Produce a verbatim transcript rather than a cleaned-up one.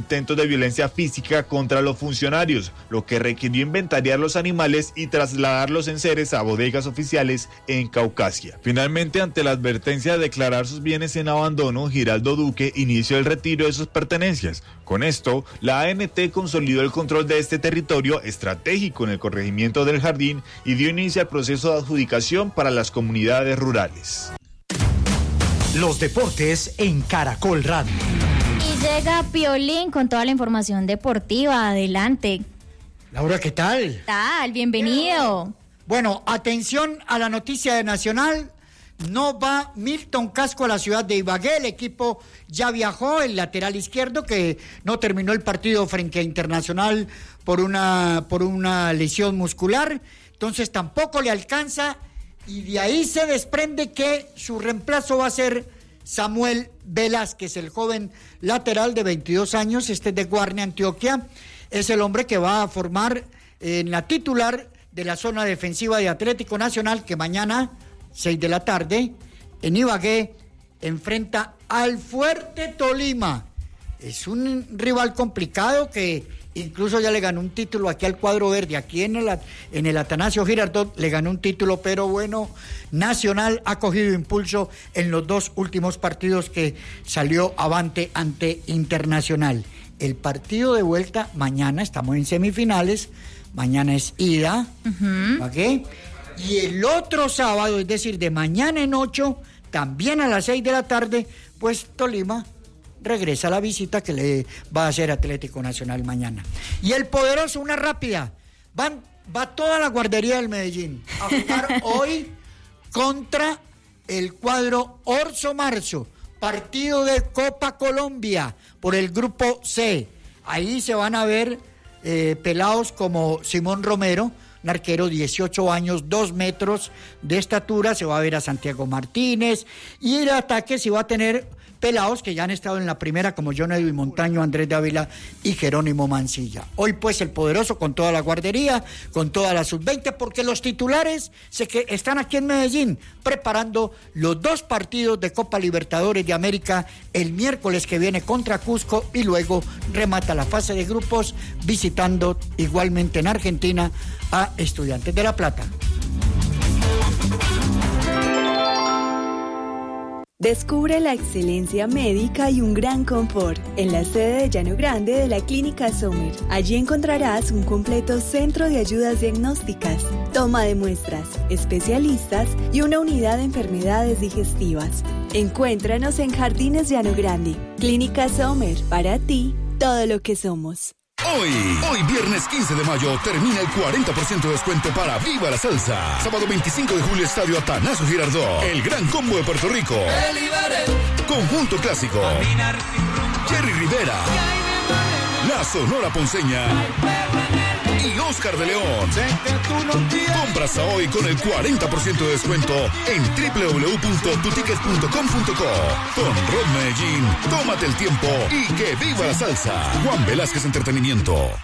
intentos de violencia física contra los funcionarios, lo que requirió inventariar los animales y trasladarlos en seres a bodegas oficiales en Caucasia. Finalmente, ante la advertencia de declarar sus bienes en abandono, Giraldo Duque inició el retiro de sus pertenencias. Con esto, la A N T consolidó el control de este territorio estratégico en el corregimiento del Jardín y dio inicio al proceso de adjudicación para las comunidades rurales. Los deportes en Caracol Radio. Y llega Piolín con toda la información deportiva. Adelante. Laura, ¿qué tal? ¿Qué tal? Bienvenido. Bueno, atención a la noticia de Nacional. No va Milton Casco a la ciudad de Ibagué. El equipo ya viajó. El lateral izquierdo que no terminó el partido frente a Internacional por una, por una lesión muscular. Entonces tampoco le alcanza. Y de ahí se desprende que su reemplazo va a ser Samuel Velázquez, el joven lateral de veintidós años. Este es de Guarne, Antioquia. Es el hombre que va a formar en la titular de la zona defensiva de Atlético Nacional, que mañana, seis de la tarde, en Ibagué, enfrenta al Fuerte Tolima. Es un rival complicado que incluso ya le ganó un título aquí al cuadro verde, aquí en el, en el Atanasio Girardot le ganó un título, pero bueno, Nacional ha cogido impulso en los dos últimos partidos que salió avante ante Internacional. El partido de vuelta mañana, estamos en semifinales, mañana es ida, uh-huh. ¿Okay? Y el otro sábado, es decir, de mañana en ocho, también a las seis de la tarde, pues Tolima regresa a la visita que le va a hacer Atlético Nacional mañana. Y el poderoso, una rápida, van, va toda la guardería del Medellín a jugar hoy contra el cuadro Orso Marzo, partido de Copa Colombia por el grupo C. Ahí se van a ver eh, pelados como Simón Romero, un arquero, dieciocho años, dos metros de estatura. Se va a ver a Santiago Martínez, y el ataque se va a tener pelados que ya han estado en la primera, como John Edwin Montaño, Andrés Dávila y Jerónimo Mancilla. Hoy pues el poderoso con toda la guardería, con toda la sub veinte, porque los titulares se que están aquí en Medellín preparando los dos partidos de Copa Libertadores de América el miércoles que viene contra Cusco, y luego remata la fase de grupos visitando igualmente en Argentina a Estudiantes de La Plata. Descubre la excelencia médica y un gran confort en la sede de Llano Grande de la Clínica Sommer. Allí encontrarás un completo centro de ayudas diagnósticas, toma de muestras, especialistas y una unidad de enfermedades digestivas. Encuéntranos en Jardines Llano Grande. Clínica Sommer, para ti, todo lo que somos. Hoy, hoy viernes quince de mayo, termina el cuarenta por ciento de descuento para Viva la Salsa. Sábado veinticinco de julio, Estadio Atanasio Girardot. El Gran Combo de Puerto Rico. Conjunto Clásico. Jerry Rivera. La Sonora Ponceña. Y Oscar de León. Compras a hoy con el cuarenta por ciento de descuento en doble u doble u doble u punto tu ticket punto com punto co. Con Ron Medellín, tómate el tiempo y que viva la salsa. Juan Velázquez Entretenimiento.